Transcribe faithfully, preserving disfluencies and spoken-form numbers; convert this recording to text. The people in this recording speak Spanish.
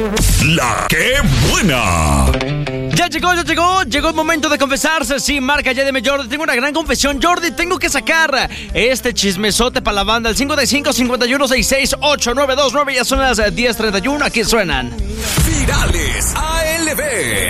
La que buena. Ya llegó, ya llegó, llegó el momento de confesarse. Sí, marca ya de Jordi. Tengo una gran confesión, Jordi. Tengo que sacar este chismesote para la banda. El cincuenta y cinco, cincuenta y uno, sesenta y seis, ochenta y nueve veintinueve. Ya son las diez treinta y uno. Aquí suenan Virales A L B.